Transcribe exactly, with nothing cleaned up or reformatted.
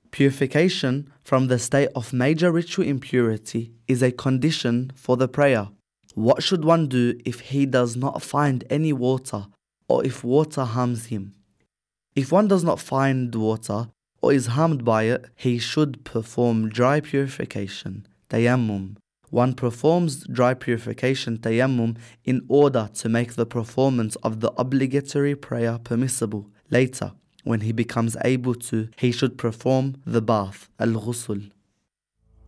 Purification from the state of major ritual impurity is a condition for the prayer. What should one do if he does not find any water, or if water harms him? If one does not find water or is harmed by it, he should perform dry purification, tayammum. One performs dry purification, tayammum, in order to make the performance of the obligatory prayer permissible. Later, when he becomes able to, he should perform the bath, al-ghusl.